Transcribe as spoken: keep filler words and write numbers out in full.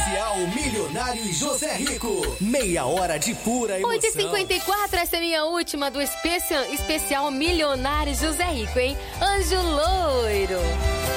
Especial Milionários José Rico. Meia hora de pura emoção. oito e cinquenta e quatro, essa é a minha última do especial, especial Milionários José Rico, hein? Anjo Loiro.